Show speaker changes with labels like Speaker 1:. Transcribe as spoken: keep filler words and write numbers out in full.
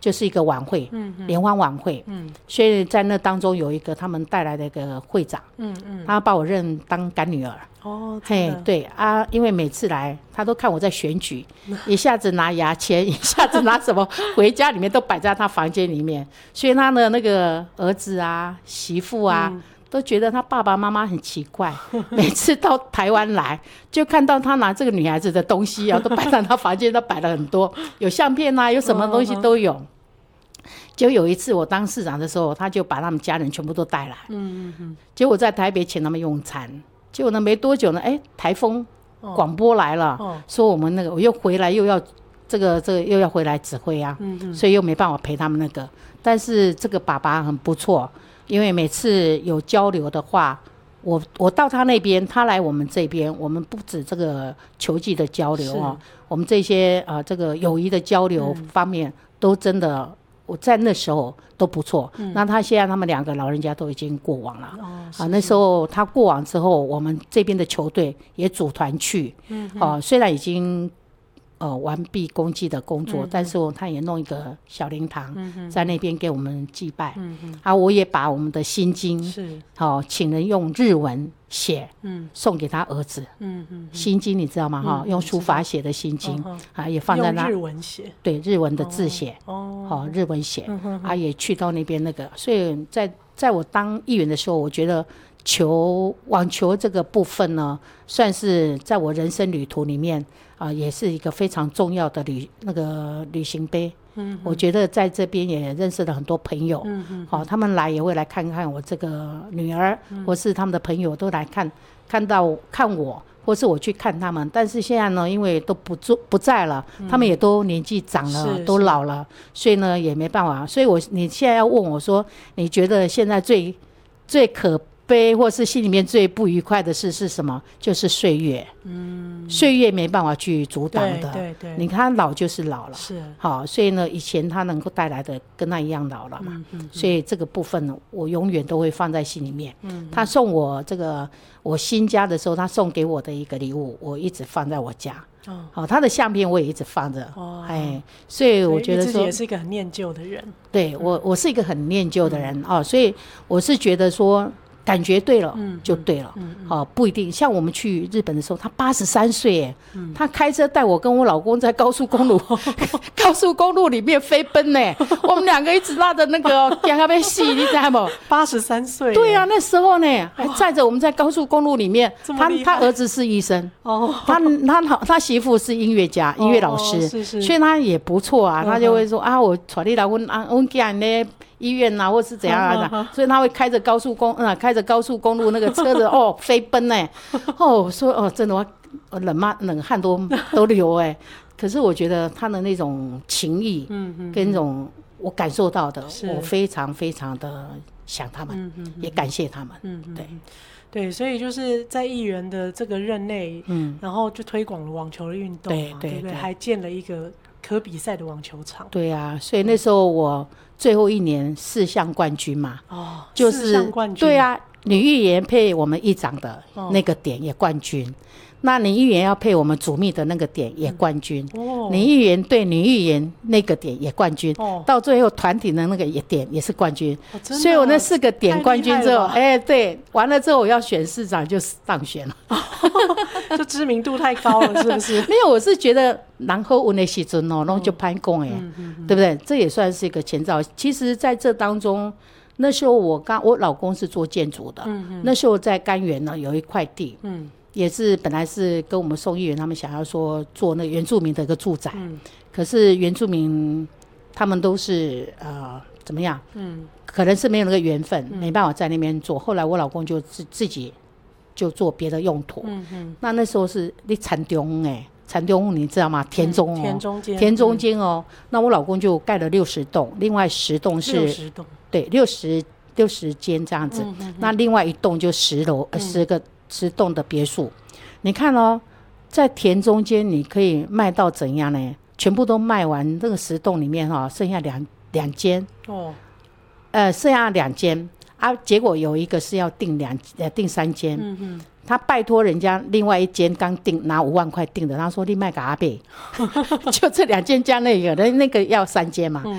Speaker 1: 就是一个晚会，嗯嗯，联欢晚会，嗯，所以在那当中有一个他们带来的一个会长，嗯嗯，他把我认当干女儿。
Speaker 2: 哦，
Speaker 1: 嘿，对啊，因为每次来他都看我在选举，一下子拿牙签，一下子拿什么，回家里面都摆在他房间里面，所以他的那个儿子啊、媳妇啊。嗯，都觉得他爸爸妈妈很奇怪，每次到台湾来就看到他拿这个女孩子的东西啊，都摆在他房间，都摆了很多，有相片啊，有什么东西都有。就有一次我当市长的时候，他就把他们家人全部都带来，嗯嗯嗯，结果在台北请他们用餐，结果呢没多久呢，哎，台风广播来了，哦，说我们那个我又回来又要这个这个又要回来指挥啊，嗯嗯，所以又没办法陪他们那个，但是这个爸爸很不错。因为每次有交流的话，我我到他那边，他来我们这边，我们不止这个球技的交流哦，我们这些呃这个友谊的交流方面，嗯，都真的我在那时候都不错。嗯，那他现在他们两个老人家都已经过往了，哦，啊，那时候他过往之后，我们这边的球队也组团去，嗯，啊，虽然已经。呃，完毕公祭的工作，嗯，但是他也弄一个小灵堂，嗯，在那边给我们祭拜，嗯，啊，我也把我们的心经是，哦，请人用日文写，嗯，送给他儿子，嗯嗯，心经你知道吗？哈，嗯，用书法写的心经，嗯，啊，也放在那，
Speaker 2: 用日文写，
Speaker 1: 对，日文的字写，哦，哦，日文写，嗯，啊，也去到那边那个，所以在在我当议员的时候，我觉得。球网球这个部分呢，算是在我人生旅途里面啊，呃，也是一个非常重要的旅那个旅行杯。嗯，我觉得在这边也认识了很多朋友，嗯嗯，好，他们来也会来看看我这个女儿，嗯，或是他们的朋友都来看，看到看我，或是我去看他们。但是现在呢，因为都不住不在了，嗯，他们也都年纪长了，都老了，所以呢也没办法。所以我你现在要问我说，你觉得现在最最可悲或是心里面最不愉快的事是什么？就是岁月，嗯，岁月没办法去阻挡的。对对对，你看老就是老了，是好，所以呢，以前他能够带来的跟他一样老了嘛，嗯嗯嗯，所以这个部分呢，我永远都会放在心里面。嗯，他送我这个我新家的时候，他送给我的一个礼物，我一直放在我家。哦，好，他的相片我也一直放着。哦，哎，所以我觉得说，
Speaker 2: 自己也是一个很念旧的人。
Speaker 1: 对，我我是一个很念旧的人，嗯，哦，所以我是觉得说。感觉对了，嗯，就对了，嗯，好，嗯，不一定。像我们去日本的时候，他八十三岁，哎，嗯，他开车带我跟我老公在高速公路，高速公路里面飞奔呢，我们两个一直拉着那个让他被戏，你知道吗？
Speaker 2: 八十三岁，
Speaker 1: 对啊，那时候呢，还载着我们在高速公路里面。他他儿子是医生，哦，他他他媳妇是音乐家，音乐老师，哦，是是，所以他也不错啊，他就会说，嗯，啊，我带你来问啊，问家呢。医院啊，或是怎样啊，嗯，所以他会开着高速公，嗯，开着高速公路那个车子哦飞奔呢，哦，说哦，真的我冷嘛冷汗都都流哎，可是我觉得他的那种情谊，嗯嗯，跟那种我感受到的，我非常非常的想他们，嗯嗯，也感谢他们，嗯嗯，对。
Speaker 2: 对，所以就是在议员的这个任内，嗯，然后就推广了网球的运动嘛，对 对, 对不对？还建了一个可比赛的网球场。
Speaker 1: 对啊，所以那时候我最后一年四项冠军嘛，哦，就是
Speaker 2: 四项冠军，
Speaker 1: 对啊，女议员配我们议长的那个点也冠军。哦，那女议员要配我们主秘的那个点也冠军，嗯哦，女议员对女议员那个点也冠军，哦，到最后团体的那个也点也是冠军，哦，所以我那四个点冠军之后，哎，对，完了之后我要选市长就当选了，哦，
Speaker 2: 就知名度太高了，是不是？
Speaker 1: 没有，我是觉得然后我那时阵哦，然后就攀供哎，对不对？这也算是一个前兆。其实在这当中，那时候我刚我老公是做建筑的，嗯嗯，那时候在甘源呢有一块地，嗯。也是本来是跟我们宋议员他们想要说做那个原住民的一个住宅，嗯，可是原住民他们都是呃怎么样，嗯，可能是没有那个缘分，嗯，没办法在那边做。后来我老公就自自己就做别的用途，嗯嗯，那那时候是你产中哎，产中你知道吗？田中哦，
Speaker 2: 田中间，
Speaker 1: 田中间哦，嗯，那我老公就盖了六十栋，另外十栋是
Speaker 2: 六十栋，
Speaker 1: 对，六十六十间这样子，嗯嗯嗯，那另外一栋就十楼，呃，十个。十栋的别墅，你看哦，在田中间你可以卖到怎样呢？全部都卖完，这个十栋里面哈，哦，剩下两两间哦，呃，剩下两间啊，结果有一个是要订两呃订三间，嗯嗯，他拜托人家另外一间刚订拿五万块订的，他说你卖给阿伯，就这两间加那个，那那个要三间嘛，嗯，